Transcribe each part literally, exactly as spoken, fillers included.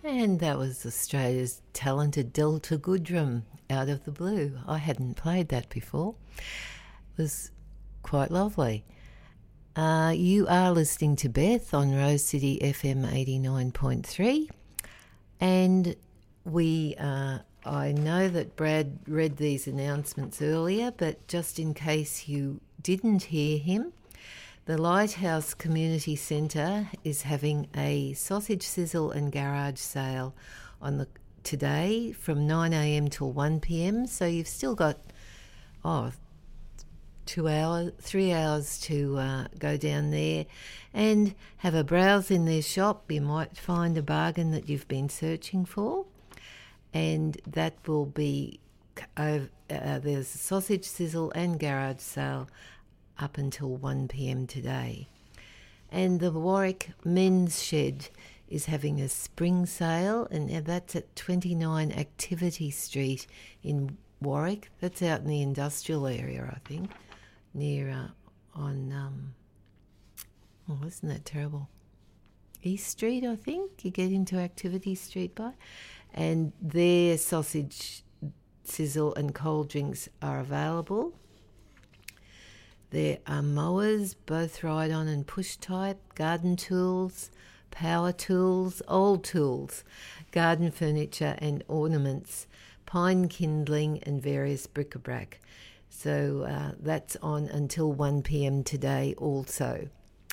And that was Australia's talented Delta Goodrum, Out of the Blue. I hadn't played that before. It was quite lovely. Uh, you are listening to Beth on Rose City F M eighty-nine point three. And we, uh, I know that Brad read these announcements earlier, but just in case you didn't hear him, the Lighthouse Community Centre is having a sausage sizzle and garage sale on the today from nine a.m. till one p.m. So you've still got oh two hours, three hours to uh, go down there and have a browse in their shop. You might find a bargain that you've been searching for, and that will be uh, uh, there's a sausage sizzle and garage sale up until one p.m. today. And the Warwick Men's Shed is having a spring sale, and that's at twenty-nine Activity Street in Warwick. That's out in the industrial area, I think, near uh, on, um, oh, isn't that terrible? East Street, I think, you get into Activity Street by. And their sausage sizzle and cold drinks are available. There are mowers, both ride-on and push-type, garden tools, power tools, old tools, garden furniture and ornaments, pine kindling and various bric-a-brac. So uh, that's on until one p.m. today also.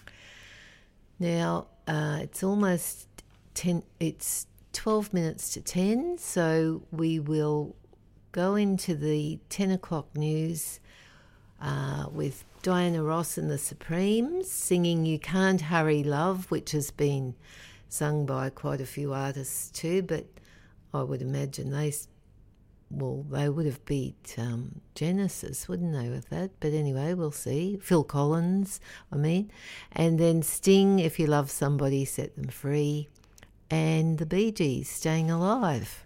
Now, uh, it's almost ten, it's twelve minutes to ten, so we will go into the ten o'clock news Uh, with Diana Ross and the Supremes singing You Can't Hurry Love, which has been sung by quite a few artists too, but I would imagine they, well, they would have beat um, Genesis, wouldn't they, with that? But anyway, we'll see. Phil Collins, I mean. And then Sting, If You Love Somebody, Set Them Free. And the Bee Gees, Staying Alive.